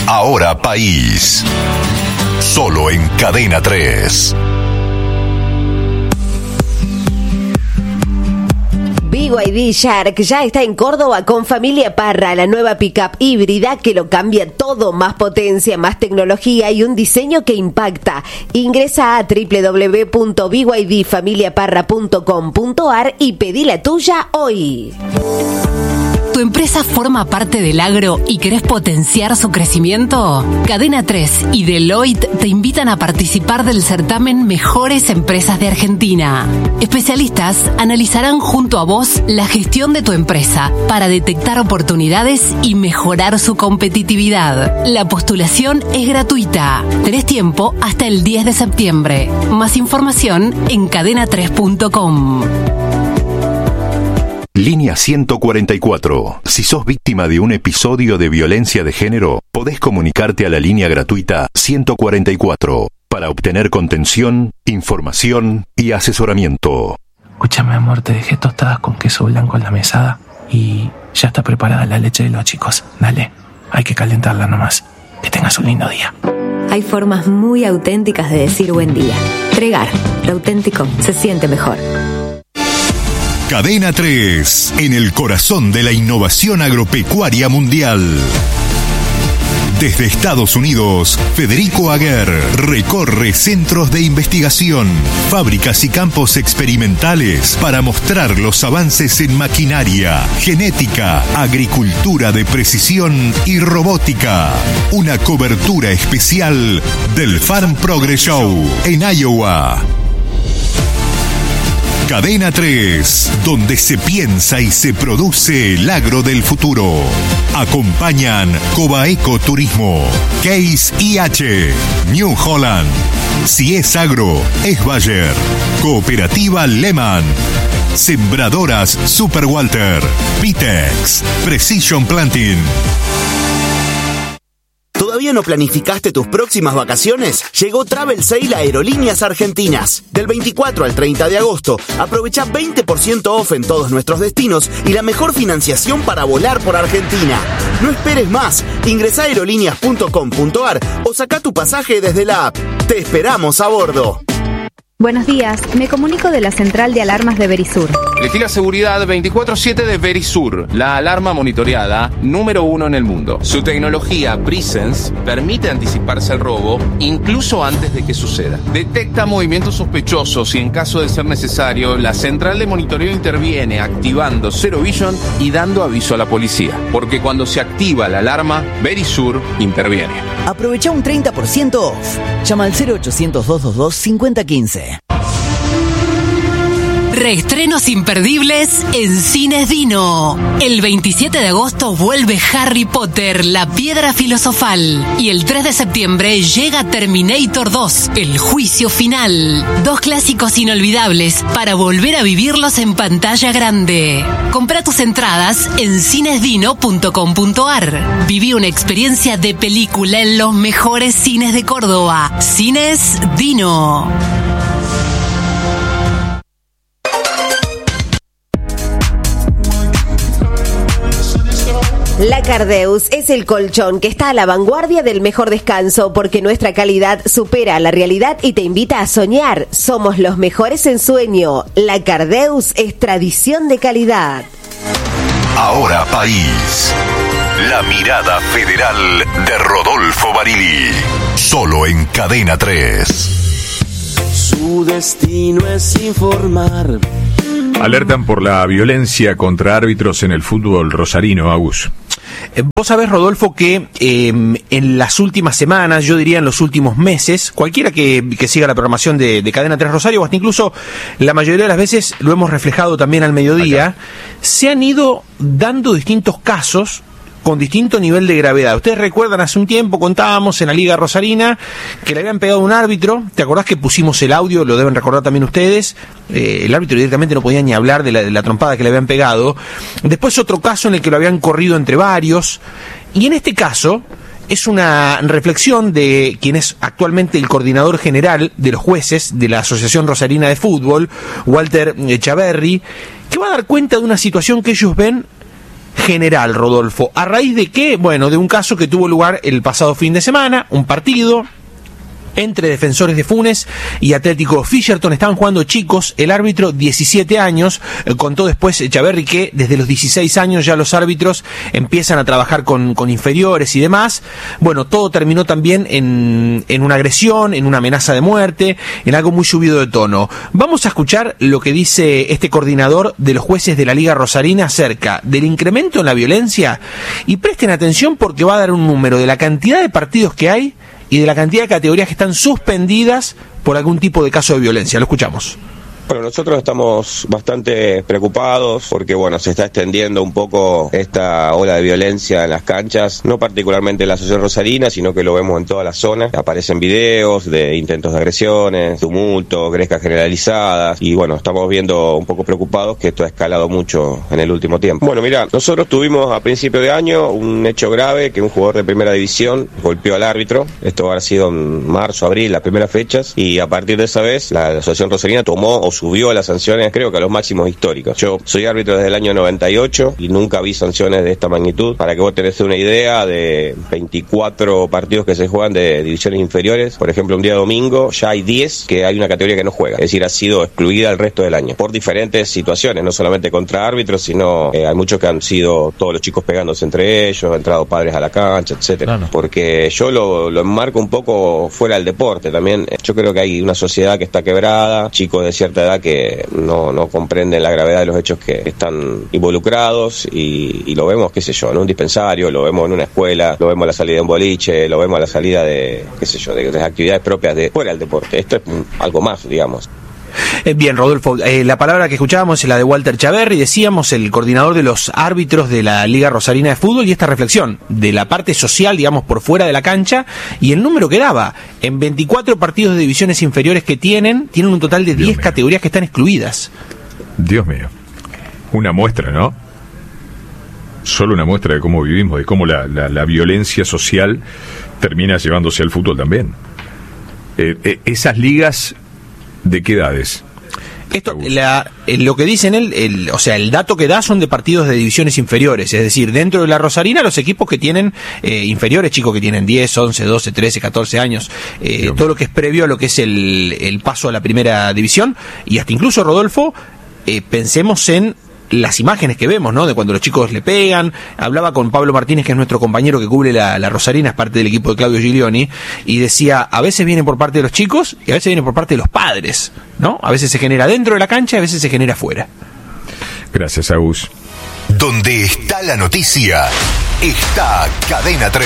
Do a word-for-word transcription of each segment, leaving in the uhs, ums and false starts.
Ahora País. Solo en Cadena tres. B Y D Shark ya está en Córdoba con Familia Parra, la nueva pickup híbrida que lo cambia todo, más potencia, más tecnología y un diseño que impacta. Ingresa a doble u doble u doble u punto b y d familia parra punto com punto a r y pedí la tuya hoy. ¿Tu empresa forma parte del agro y querés potenciar su crecimiento? Cadena tres y Deloitte te invitan a participar del certamen Mejores Empresas de Argentina. Especialistas analizarán junto a vos la gestión de tu empresa para detectar oportunidades y mejorar su competitividad. La postulación es gratuita. Tenés tiempo hasta el diez de septiembre. Más información en cadena tres punto com. Línea ciento cuarenta y cuatro. Si sos víctima de un episodio de violencia de género, podés comunicarte a la línea gratuita ciento cuarenta y cuatro para obtener contención, información y asesoramiento. Escúchame, amor, te dejé tostadas con queso blanco en la mesada y ya está preparada la leche de los chicos. Dale, hay que calentarla nomás. Que tengas un lindo día. Hay formas muy auténticas de decir buen día. Tregar, lo auténtico se siente mejor. Cadena tres, en el corazón de la innovación agropecuaria mundial. Desde Estados Unidos, Federico Aguer recorre centros de investigación, fábricas y campos experimentales para mostrar los avances en maquinaria, genética, agricultura de precisión y robótica. Una cobertura especial del Farm Progress Show en Iowa. Cadena tres, donde se piensa y se produce el agro del futuro. Acompañan Cobaeco Turismo, Case I H, New Holland. Si es agro, es Bayer. Cooperativa Lehman. Sembradoras Super Walter. Pitex. Precision Planting. ¿Todavía no planificaste tus próximas vacaciones? Llegó Travel Sale a Aerolíneas Argentinas. Del veinticuatro al treinta de agosto, aprovecha veinte por ciento off en todos nuestros destinos y la mejor financiación para volar por Argentina. No esperes más. Ingresá a aerolíneas punto com punto a r o saca tu pasaje desde la app. Te esperamos a bordo. Buenos días, me comunico de la central de alarmas de Verisur. Elegí la seguridad veinticuatro siete de Verisur, la alarma monitoreada número uno en el mundo. Su tecnología Presence permite anticiparse al robo incluso antes de que suceda. Detecta movimientos sospechosos y en caso de ser necesario, la central de monitoreo interviene activando Zero Vision y dando aviso a la policía. Porque cuando se activa la alarma, Verisur interviene. Aprovecha un treinta por ciento off. Llama al cero ochocientos, doscientos veintidós, cincuenta quince. Reestrenos imperdibles en Cines Dino. El veintisiete de agosto vuelve Harry Potter, la piedra filosofal. Y el tres de septiembre llega Terminator dos, el juicio final. Dos clásicos inolvidables para volver a vivirlos en pantalla grande. Compra tus entradas en cines dino punto com punto a r. Viví una experiencia de película en los mejores cines de Córdoba. Cines Dino. La Cardeus es el colchón que está a la vanguardia del mejor descanso porque nuestra calidad supera la realidad y te invita a soñar. Somos los mejores en sueño. La Cardeus es tradición de calidad. Ahora País. La mirada federal de Rodolfo Barili. Solo en Cadena tres. Su destino es informar. Alertan por la violencia contra árbitros en el fútbol rosarino, Agus. Vos sabés, Rodolfo, que eh, en las últimas semanas, yo diría en los últimos meses, cualquiera que, que siga la programación de, de Cadena tres Rosario, o hasta incluso la mayoría de las veces lo hemos reflejado también al mediodía, acá, se han ido dando distintos casos con distinto nivel de gravedad. Ustedes recuerdan, hace un tiempo contábamos en la Liga Rosarina que le habían pegado a un árbitro. ¿Te acordás que pusimos el audio? Lo deben recordar también ustedes. Eh, el árbitro directamente no podía ni hablar de la, de la trompada que le habían pegado. Después otro caso en el que lo habían corrido entre varios. Y en este caso es una reflexión de quien es actualmente el coordinador general de los jueces de la Asociación Rosarina de Fútbol, Walter Chaverri, que va a dar cuenta de una situación que ellos ven general, Rodolfo. ¿A raíz de qué? Bueno, de un caso que tuvo lugar el pasado fin de semana, un partido entre Defensores de Funes y Atlético Fisherton. Estaban jugando chicos, el árbitro diecisiete años, eh, contó después Echaverri que desde los dieciséis años ya los árbitros empiezan a trabajar con, con inferiores y demás. Bueno, todo terminó también en, en una agresión, en una amenaza de muerte, en algo muy subido de tono. Vamos a escuchar lo que dice este coordinador de los jueces de la Liga Rosarina acerca del incremento en la violencia, y presten atención porque va a dar un número de la cantidad de partidos que hay y de la cantidad de categorías que están suspendidas por algún tipo de caso de violencia. Lo escuchamos. Bueno, nosotros estamos bastante preocupados porque, bueno, se está extendiendo un poco esta ola de violencia en las canchas, no particularmente en la Asociación Rosarina, sino que lo vemos en toda la zona. Aparecen videos de intentos de agresiones, tumultos, grescas generalizadas, y bueno, estamos viendo un poco preocupados que esto ha escalado mucho en el último tiempo. Bueno, mira, nosotros tuvimos a principio de año un hecho grave, que un jugador de primera división golpeó al árbitro. Esto habrá sido en marzo, abril, las primeras fechas, y a partir de esa vez la Asociación Rosarina tomó o subió a las sanciones, creo que a los máximos históricos. Yo soy árbitro desde el año noventa y ocho y nunca vi sanciones de esta magnitud. Para que vos tenés una idea, de veinticuatro partidos que se juegan de divisiones inferiores, por ejemplo, un día domingo ya hay diez que hay una categoría que no juega, es decir, ha sido excluida el resto del año por diferentes situaciones, no solamente contra árbitros, sino eh, hay muchos que han sido todos los chicos pegándose entre ellos, han entrado padres a la cancha, etcétera. Claro. Porque yo lo, lo enmarco un poco fuera del deporte también. Yo creo que hay una sociedad que está quebrada, chicos de cierta edad que no, no comprenden la gravedad de los hechos que están involucrados, y, y lo vemos, qué sé yo, en un dispensario, lo vemos en una escuela, lo vemos a la salida de un boliche, lo vemos a la salida de, qué sé yo, de, de actividades propias de fuera del deporte. Esto es algo más, digamos. Bien, Rodolfo, eh, la palabra que escuchábamos es la de Walter Echaverri, decíamos, el coordinador de los árbitros de la Liga Rosarina de Fútbol, y esta reflexión de la parte social, digamos, por fuera de la cancha, y el número que daba, en veinticuatro partidos de divisiones inferiores que tienen, tienen un total de diez categorías que están excluidas. Dios mío, una muestra, ¿no? Solo una muestra de cómo vivimos, de cómo la, la, la violencia social termina llevándose al fútbol también. Eh, eh, esas ligas, ¿de qué edades? Esto, la, lo que dicen él, el, o sea, el dato que da son de partidos de divisiones inferiores, es decir, dentro de la Rosarina los equipos que tienen eh, inferiores, chicos que tienen diez, once, doce, trece, catorce años, eh, todo lo que es previo a lo que es el, el paso a la primera división, y hasta incluso, Rodolfo, eh, pensemos en las imágenes que vemos, ¿no? De cuando los chicos le pegan. Hablaba con Pablo Martínez, que es nuestro compañero que cubre la, la Rosarina, es parte del equipo de Claudio Giglioni, y decía, a veces viene por parte de los chicos y a veces viene por parte de los padres, ¿no? A veces se genera dentro de la cancha y a veces se genera afuera. Gracias, Agus. Donde está la noticia, está Cadena tres.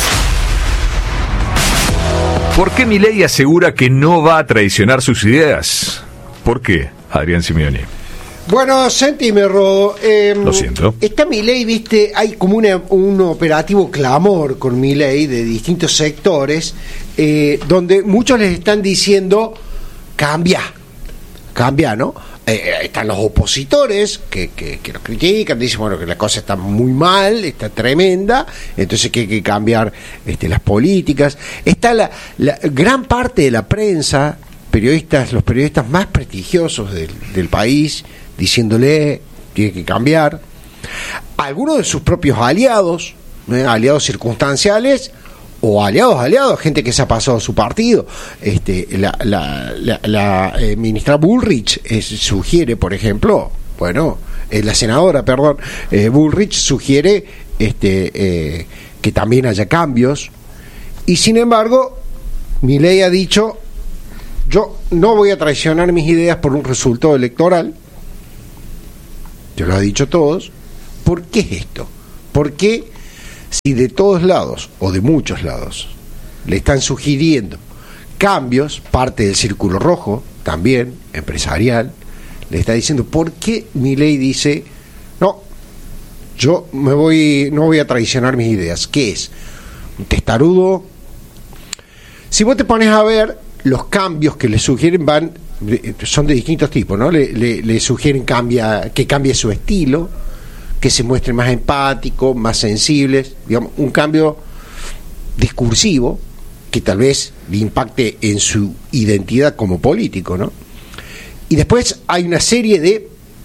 ¿Por qué Milei asegura que no va a traicionar sus ideas? ¿Por qué, Adrián Simeoni? Bueno, sentime, Rodo. Eh, Lo siento. Está Milei, viste, hay como una, un operativo clamor con Milei de distintos sectores, eh, donde muchos les están diciendo, cambia, cambia, ¿no? Eh, están los opositores que, que, que lo critican, dicen, bueno, que la cosa está muy mal, está tremenda, entonces que hay que cambiar este, las políticas. Está la, la gran parte de la prensa, periodistas, los periodistas más prestigiosos del, del país, diciéndole tiene que cambiar. Algunos de sus propios aliados, ¿eh? aliados circunstanciales o aliados aliados, gente que se ha pasado a su partido. Este, la, la, la, la eh, ministra Bullrich eh, sugiere, por ejemplo, bueno, eh, la senadora, perdón, eh, Bullrich sugiere este, eh, que también haya cambios, y sin embargo, Milei ha dicho, yo no voy a traicionar mis ideas por un resultado electoral. Te lo ha dicho todos. ¿Por qué es esto? ¿Por qué, si de todos lados, o de muchos lados, le están sugiriendo cambios, parte del círculo rojo, también empresarial, le está diciendo, ¿por qué Milei dice, no, yo me voy, no voy a traicionar mis ideas? ¿Qué es? ¿Un testarudo? Si vos te pones a ver, los cambios que le sugieren van son de distintos tipos, ¿no? Le, le, le sugieren cambia, que cambie su estilo, que se muestre más empático, más sensibles, digamos, un cambio discursivo que tal vez le impacte en su identidad como político, ¿no? Y después hay una serie de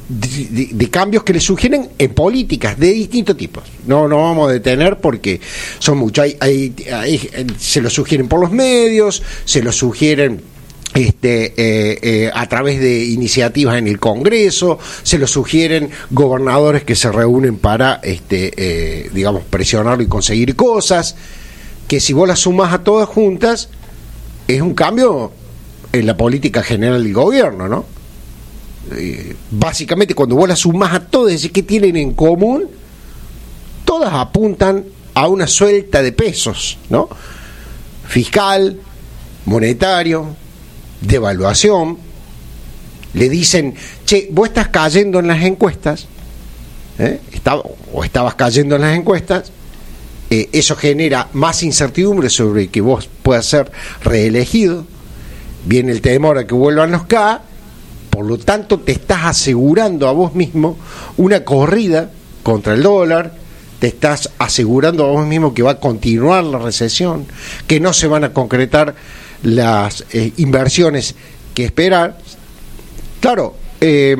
de, de, de cambios que le sugieren en políticas de distintos tipos. No nos vamos a detener porque son muchos. Hay, hay, hay, se lo sugieren por los medios, se lo sugieren Este, eh, eh, a través de iniciativas en el Congreso, se lo sugieren gobernadores que se reúnen para, este, eh, digamos, presionarlo y conseguir cosas, que si vos las sumás a todas juntas, es un cambio en la política general del gobierno, ¿no? Eh, básicamente, cuando vos las sumás a todas, es decir, ¿qué tienen en común? Todas apuntan a una suelta de pesos, ¿no? Fiscal, monetario, devaluación. Le dicen, che, vos estás cayendo en las encuestas, ¿eh? Estaba, o estabas cayendo en las encuestas, eh, eso genera más incertidumbre sobre que vos puedas ser reelegido, viene el temor a que vuelvan los K, por lo tanto te estás asegurando a vos mismo una corrida contra el dólar, te estás asegurando a vos mismo que va a continuar la recesión, que no se van a concretar las eh, inversiones que esperar. Claro, eh,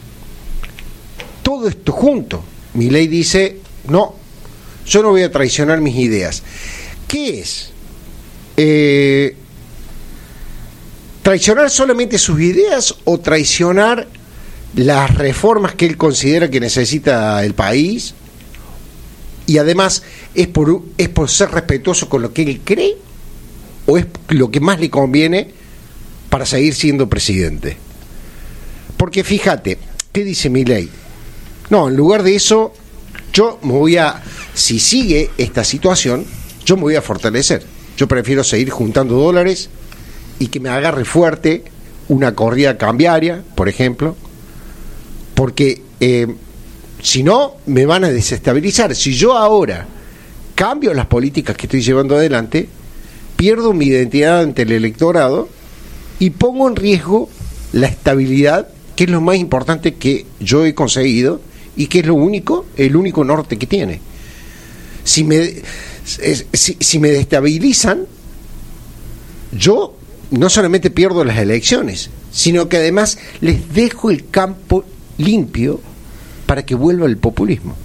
todo esto junto. Milei dice, no, yo no voy a traicionar mis ideas. ¿Qué es? Eh, ¿Traicionar solamente sus ideas o traicionar las reformas que él considera que necesita el país? Y además, ¿es por, es por ser respetuoso con lo que él cree? ¿O es lo que más le conviene para seguir siendo presidente? Porque fíjate, ¿qué dice Milei? No, en lugar de eso, yo me voy a, si sigue esta situación, yo me voy a fortalecer. Yo prefiero seguir juntando dólares y que me agarre fuerte una corrida cambiaria, por ejemplo, porque eh, si no, me van a desestabilizar. Si yo ahora cambio las políticas que estoy llevando adelante, pierdo mi identidad ante el electorado y pongo en riesgo la estabilidad, que es lo más importante que yo he conseguido y que es lo único, el único norte que tiene. Si me, si, si me destabilizan, yo no solamente pierdo las elecciones, sino que además les dejo el campo limpio para que vuelva el populismo.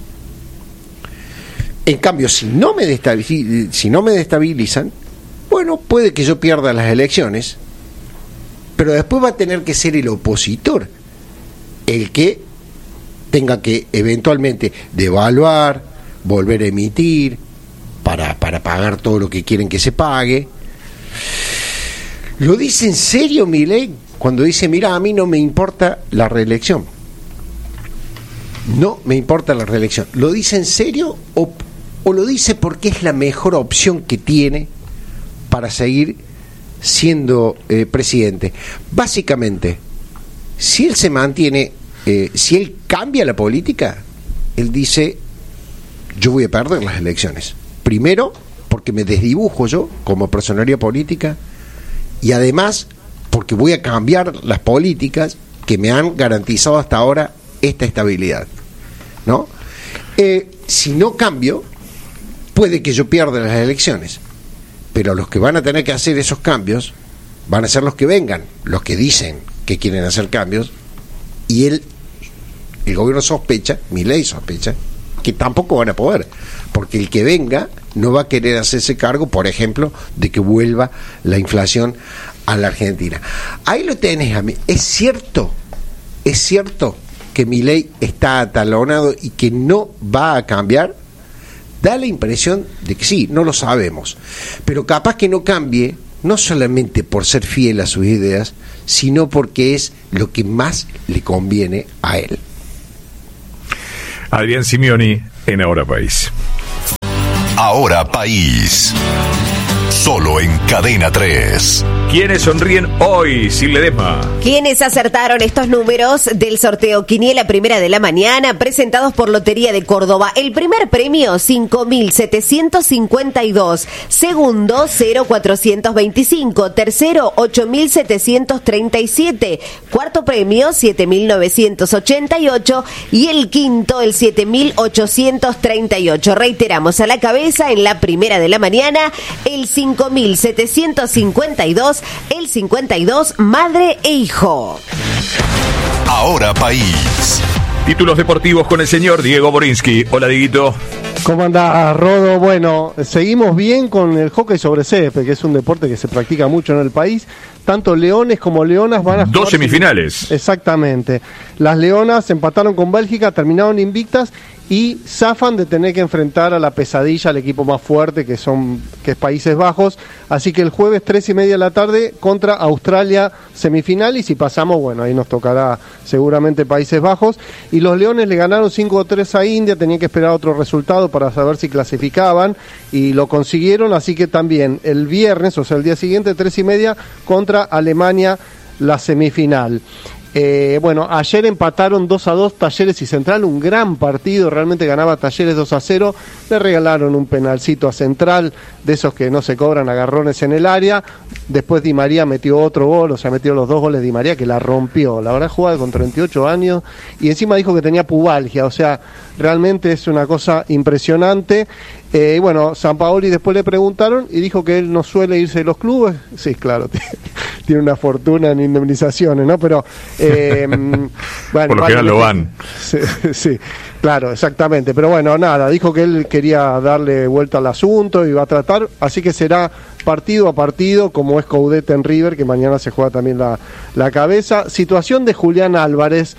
En cambio, si no me destabilizan, si no me destabilizan, bueno, puede que yo pierda las elecciones, pero después va a tener que ser el opositor el que tenga que eventualmente devaluar, volver a emitir para, para pagar todo lo que quieren que se pague. ¿Lo dice en serio Milei cuando dice, mira, a mí no me importa la reelección? No me importa la reelección. ¿Lo dice en serio o, o lo dice porque es la mejor opción que tiene para seguir siendo eh, presidente? Básicamente, si él se mantiene, eh, si él cambia la política, él dice, yo voy a perder las elecciones. Primero, porque me desdibujo yo como personalidad política, y además porque voy a cambiar las políticas que me han garantizado hasta ahora esta estabilidad, ¿no? Eh, si no cambio, puede que yo pierda las elecciones, pero los que van a tener que hacer esos cambios van a ser los que vengan, los que dicen que quieren hacer cambios, y él, el gobierno sospecha, Milei sospecha, que tampoco van a poder, porque el que venga no va a querer hacerse cargo, por ejemplo, de que vuelva la inflación a la Argentina. Ahí lo tenés a mí. Es cierto, es cierto que Milei está atalonado y que no va a cambiar. Da la impresión de que sí, no lo sabemos, pero capaz que no cambie, no solamente por ser fiel a sus ideas, sino porque es lo que más le conviene a él. Adrián Simioni en Ahora País. Ahora País. Solo en Cadena tres. ¿Quiénes sonríen hoy, Sin Ledesma? ¿Quiénes acertaron estos números del sorteo Quiniela Primera de la Mañana presentados por Lotería de Córdoba? El primer premio, cinco mil setecientos cincuenta y dos. Segundo, cero mil cuatrocientos veinticinco. Tercero, ocho mil setecientos treinta y siete. Cuarto premio, siete mil novecientos ochenta y ocho. Y el quinto, el siete mil ochocientos treinta y ocho. Reiteramos, a la cabeza en la Primera de la Mañana, el cinco mil setecientos cincuenta y dos, el cincuenta y dos, madre e hijo. Ahora País. Títulos deportivos con el señor Diego Borinsky. Hola, Dieguito. ¿Cómo anda, Rodo? Bueno, seguimos bien con el hockey sobre césped, que es un deporte que se practica mucho en el país. Tanto Leones como Leonas van a jugar... Dos semifinales. Exactamente. Las Leonas empataron con Bélgica, terminaron invictas y zafan de tener que enfrentar a la pesadilla, al equipo más fuerte, que son que es Países Bajos. Así que el jueves, tres y media de la tarde, contra Australia, semifinal. Y si pasamos, bueno, ahí nos tocará seguramente Países Bajos. Y los Leones le ganaron cinco a tres a India, tenían que esperar otro resultado para saber si clasificaban, y lo consiguieron. Así que también el viernes, o sea, el día siguiente, tres y media, contra Alemania, la semifinal. Eh, bueno, ayer empataron dos a dos Talleres y Central, un gran partido, realmente ganaba Talleres dos a cero, le regalaron un penalcito a Central, de esos que no se cobran, agarrones en el área. Después Di María metió otro gol, o sea, metió los dos goles Di María, que la rompió, la verdad, jugaba con treinta y ocho años, y encima dijo que tenía pubalgia, o sea, realmente es una cosa impresionante. Eh, y bueno, Sampaoli después le preguntaron y dijo que él no suele irse de los clubes. Sí, claro, tiene una fortuna en indemnizaciones, ¿no? Pero eh, bueno, por lo general lo van. Sí, sí, claro, exactamente. Pero bueno, nada, dijo que él quería darle vuelta al asunto y va a tratar, así que será partido a partido, como es Coudet en River, que mañana se juega también la, la cabeza. Situación de Julián Álvarez,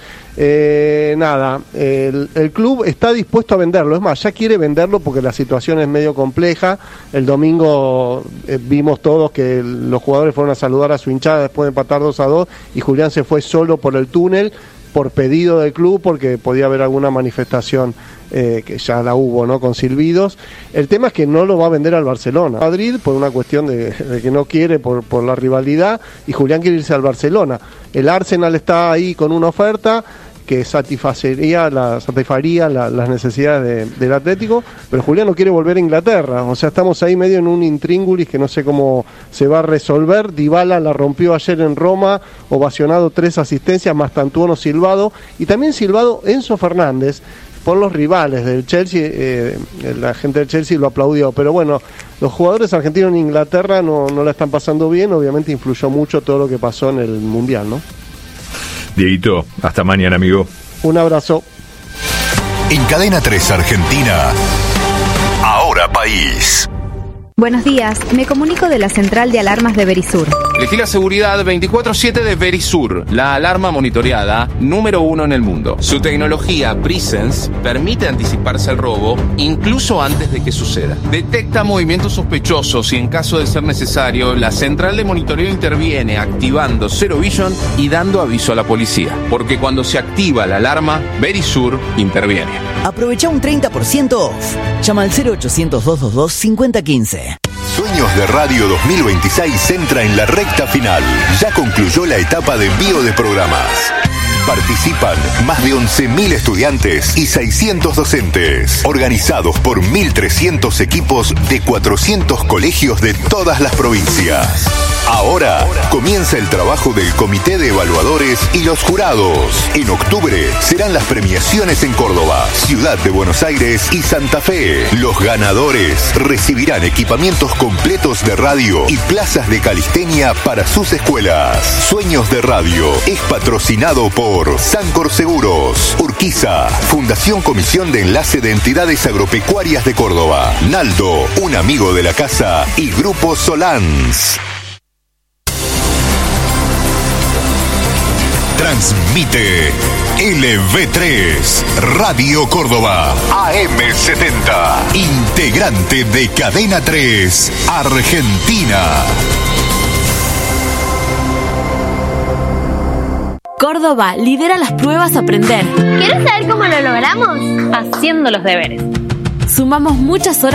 eh, nada, el, el club está dispuesto a venderlo, es más, ya quiere venderlo porque la situación es medio compleja. El domingo eh, vimos todos que los jugadores fueron a saludar a su hinchada después de empatar dos a dos, y Julián se fue solo por el túnel, por pedido del club, porque podía haber alguna manifestación eh, que ya la hubo, ¿no?, con silbidos. El tema es que no lo va a vender al Barcelona. Madrid, por una cuestión de, de que no quiere, por, por la rivalidad, y Julián quiere irse al Barcelona. El Arsenal está ahí con una oferta que satisfacería, la, satisfaría la, las necesidades de, del Atlético, pero Julián no quiere volver a Inglaterra. O sea, estamos ahí medio en un intríngulis que no sé cómo se va a resolver. Dybala la rompió ayer en Roma, ovacionado, tres asistencias, más Tantuono silbado, y también silbado Enzo Fernández por los rivales del Chelsea. Eh, la gente del Chelsea lo aplaudió, pero bueno, los jugadores argentinos en Inglaterra no, no la están pasando bien. Obviamente influyó mucho todo lo que pasó en el Mundial, ¿no? Dieguito, hasta mañana, amigo. Un abrazo. En Cadena tres Argentina, Ahora País. Buenos días, me comunico de la central de alarmas de Verisur. Elegí la seguridad veinticuatro siete de Verisur, la alarma monitoreada número uno en el mundo. Su tecnología Presence permite anticiparse al robo incluso antes de que suceda. Detecta movimientos sospechosos y, en caso de ser necesario, la central de monitoreo interviene activando Zero Vision y dando aviso a la policía. Porque cuando se activa la alarma, Verisur interviene. Aprovecha un treinta por ciento off. Llama al cero ochocientos, dos dos dos, cinco cero uno cinco. Sueños de Radio dos mil veintiséis entra en la recta final. Ya concluyó la etapa de envío de programas. Participan más de once mil estudiantes y seiscientos docentes, organizados por mil trescientos equipos de cuatrocientos colegios de todas las provincias. Ahora comienza el trabajo del Comité de Evaluadores y los jurados. En octubre serán las premiaciones en Córdoba, Ciudad de Buenos Aires y Santa Fe. Los ganadores recibirán equipamientos completos de radio y plazas de calistenia para sus escuelas. Sueños de Radio es patrocinado por Sancor Seguros, Urquiza, Fundación Comisión de Enlace de Entidades Agropecuarias de Córdoba, Naldo, un amigo de la casa, y Grupo Solans. Transmite L V tres, Radio Córdoba, A M setenta, integrante de Cadena tres, Argentina. Córdoba lidera las pruebas Aprender. ¿Quieres saber cómo lo logramos? Haciendo los deberes. Sumamos muchas horas